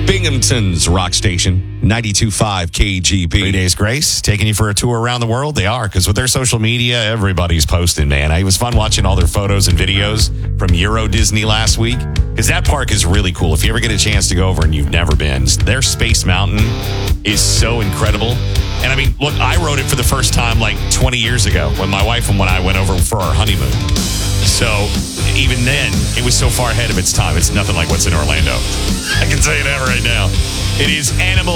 Binghamton's rock station, 92.5 KGB. 3 Days Grace, taking you for a tour around the world. They are, because with their social media, everybody's posting, man. It was fun watching all their photos and videos from Euro Disney last week, because that park is really cool. If you ever get a chance to go over and you've never been, their Space Mountain is so incredible. And I mean, look, I rode it for the first time like 20 years ago when my wife and I went over for our honeymoon. So even then, it was so far ahead of its time. It's nothing like what's in Orlando. I can tell you that right now. It is Animal